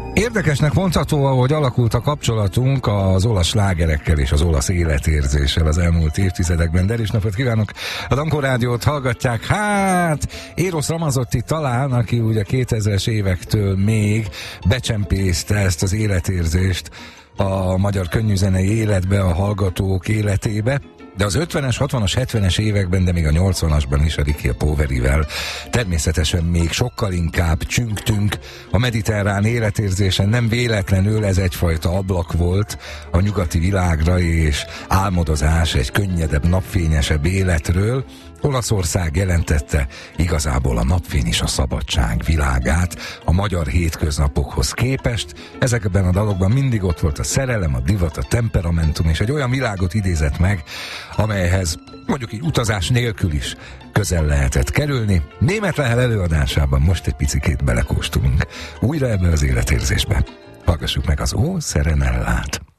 Érdekesnek mondható, ahogy alakult a kapcsolatunk az olasz slágerekkel és az olasz életérzéssel az elmúlt évtizedekben. De is napot kívánok! A Dankó Rádiót hallgatják. Hát, Eros Ramazzotti talán, aki ugye 2000-es évektől még becsempészte ezt az életérzést a magyar könnyűzenei életbe, a hallgatók életébe. De az 50-es, 60-as, 70-es években, de még a 80-asban is a Ricky Poverivel természetesen még sokkal inkább csüngtünk a mediterrán életérzésen. Nem véletlenül ez egyfajta ablak volt a nyugati világra, és álmodozás egy könnyedebb, napfényesebb életről. Olaszország jelentette igazából a napfény és a szabadság világát a magyar hétköznapokhoz képest. Ezekben a dalokban mindig ott volt a szerelem, a divat, a temperamentum, és egy olyan világot idézett meg, amelyhez mondjuk így utazás nélkül is közel lehetett kerülni. Német Lehel előadásában most egy picikét belekóstolunk újra ebbe az életérzésbe. Hallgassuk meg az Ó Szerenellát.